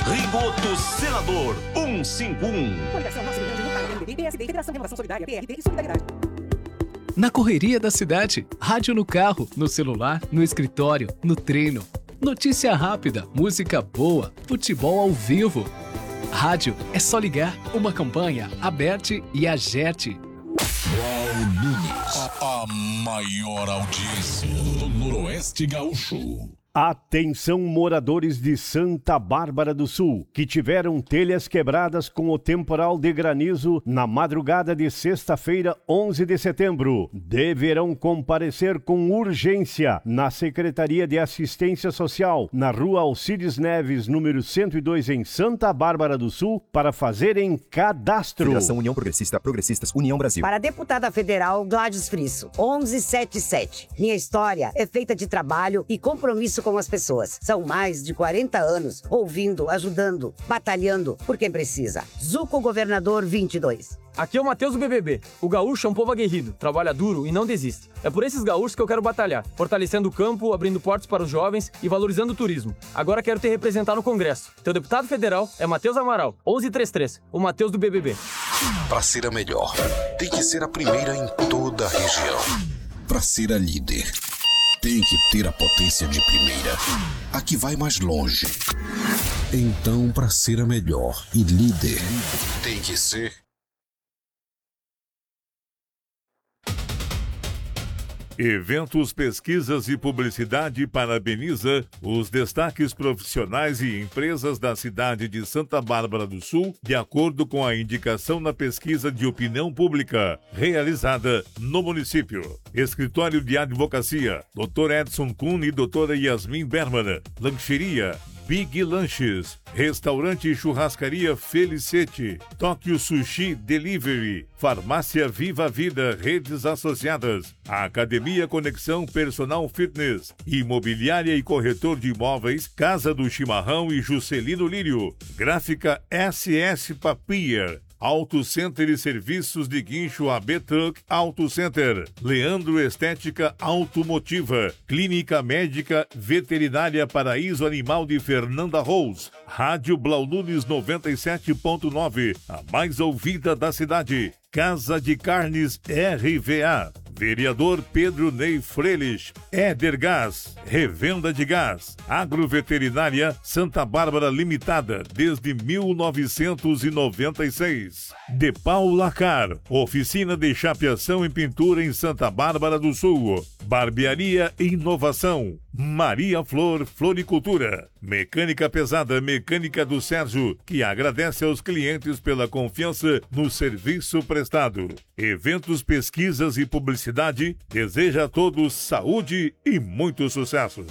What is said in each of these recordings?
Rigoto Senador 151. Coligação Nosso Rio Grande do Sul, PSB, PSD, Federação Renovação Solidária, PRD e Solidariedade. Na correria da cidade, rádio no carro, no celular, no escritório, no treino. Notícia rápida, música boa, futebol ao vivo. Rádio é só ligar. Uma campanha, Aberte e Agerte. Blau Nunes, a maior audiência do Noroeste Gaúcho. Atenção, moradores de Santa Bárbara do Sul, que tiveram telhas quebradas com o temporal de granizo na madrugada de sexta-feira, 11 de setembro. Deverão comparecer com urgência na Secretaria de Assistência Social, na Rua Alcides Neves, número 102, em Santa Bárbara do Sul, para fazerem cadastro. Federação União Progressista, Progressistas, União Brasil. Para a deputada federal Gladys Frisso, 1177. Minha história é feita de trabalho e compromisso com as pessoas. São mais de 40 anos ouvindo, ajudando, batalhando por quem precisa. Zuco Governador 22. Aqui é o Matheus do BBB. O gaúcho é um povo aguerrido, trabalha duro e não desiste. É por esses gaúchos que eu quero batalhar, fortalecendo o campo, abrindo portas para os jovens e valorizando o turismo. Agora quero te representar no Congresso. Teu deputado federal é Matheus Amaral, 1133, o Matheus do BBB. Para ser a melhor, tem que ser a primeira em toda a região. Para ser a líder, tem que ter a potência de primeira, a que vai mais longe. Então, para ser a melhor e líder, tem que ser... Eventos, Pesquisas e Publicidade parabeniza os destaques profissionais e empresas da cidade de Santa Bárbara do Sul, de acordo com a indicação na pesquisa de opinião pública realizada no município. Escritório de Advocacia, Dr. Edson Kuhn e Dra. Yasmin Berman. Lancheria Big Lanches, Restaurante e Churrascaria Felicete, Tóquio Sushi Delivery, Farmácia Viva Vida, Redes Associadas, Academia Conexão Personal Fitness, Imobiliária e Corretor de Imóveis, Casa do Chimarrão e Juscelino Lírio, Gráfica SS Papier, Auto Center e Serviços de Guincho AB Truck Auto Center, Leandro Estética Automotiva, Clínica Médica Veterinária Paraíso Animal de Fernanda Rose, Rádio Blau Nunes 97.9, a mais ouvida da cidade, Casa de Carnes RVA, Vereador Pedro Ney Frelich, Éder Gás, Revenda de Gás, Agroveterinária Santa Bárbara Limitada, desde 1996. De Paula Car, Oficina de Chapeação e Pintura em Santa Bárbara do Sul. Barbearia e Inovação, Maria Flor Floricultura. Mecânica Pesada, Mecânica do Sérgio, que agradece aos clientes pela confiança no serviço prestado. Eventos, Pesquisas e Publicidade, deseja a todos saúde e muito sucesso.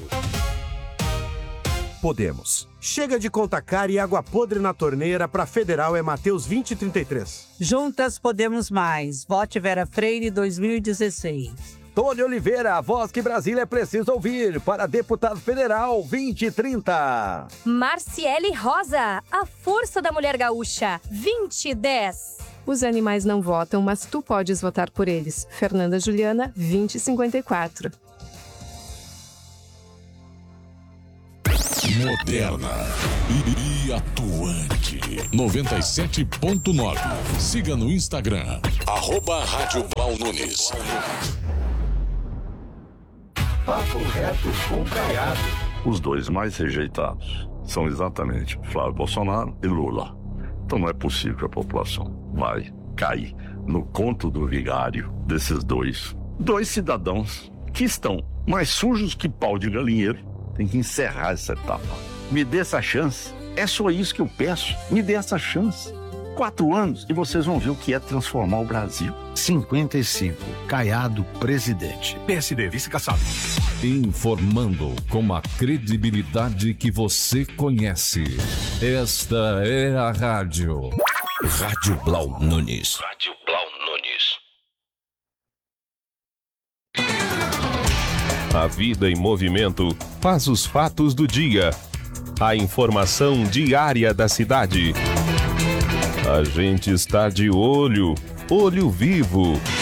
Podemos. Chega de conta cara e água podre na torneira. Para Federal é Mateus 2033. Juntas podemos mais. Vote Vera Freire 2016. Tony Oliveira, a voz que Brasília precisa ouvir. Para deputado federal 2030. Marciele Rosa, a força da mulher gaúcha 2010. Os animais não votam, mas tu podes votar por eles. Fernanda Juliana 2054. Moderna e atuante. 97.9. Siga no Instagram, @Rádio Blau Nunes. Papo reto com Caiado. Os dois mais rejeitados são exatamente Flávio Bolsonaro e Lula. Então não é possível que a população vai cair no conto do vigário desses dois cidadãos que estão mais sujos que pau de galinheiro. Tem que encerrar essa etapa. Me dê essa chance. É só isso que eu peço. Me dê essa chance. 4 anos e vocês vão ver o que é transformar o Brasil. 55. Caiado, presidente. PSD, vice-caçado. Informando com a credibilidade que você conhece. Esta é a rádio. Rádio Blau Nunes. Rádio Blau Nunes. A vida em movimento faz os fatos do dia. A informação diária da cidade. A gente está de olho vivo.